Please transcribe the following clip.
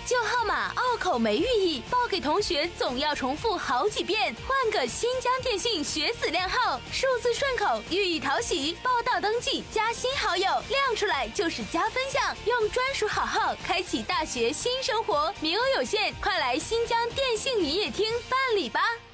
旧号码拗口没寓意，报给同学总要重复好几遍。换个新疆电信学子靓号，数字顺口，寓意讨喜。报到登记加新好友，亮出来就是加分项。用专属好号开启大学新生活，名额有限，快来新疆电信营业厅办理吧。